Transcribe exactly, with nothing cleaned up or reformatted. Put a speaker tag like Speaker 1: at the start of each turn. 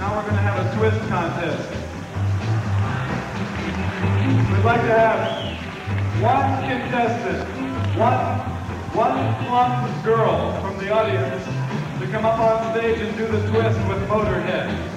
Speaker 1: Now we're going to have a twist contest. We'd like to have one contestant, one, one plump girl from the audience to come up on stage and do the twist with Motorhead.